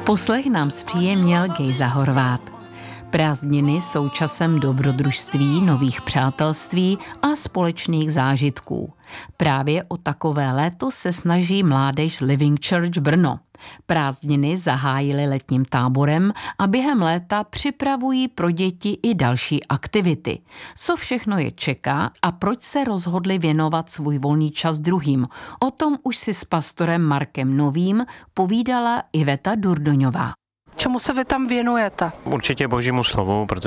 Poslech nám zpříjemnil Gejza Horvát. Prázdniny jsou časem dobrodružství, nových přátelství a společných zážitků. Právě o takové léto se snaží mládež z Living Church Brno. Prázdniny zahájily letním táborem a během léta připravují pro děti i další aktivity. Co všechno je čeká a proč se rozhodli věnovat svůj volný čas druhým? O tom už si s pastorem Markem Novým povídala Iveta Durdoňová. Čemu se vy tam věnujete? Určitě Božímu slovu, protože